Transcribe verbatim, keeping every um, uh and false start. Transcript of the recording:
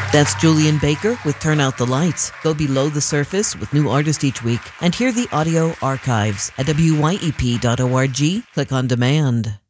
That's Julian Baker with Turn Out the Lights. Go below the surface with new artists each week and hear the audio archives at W Y E P dot org. Click on demand.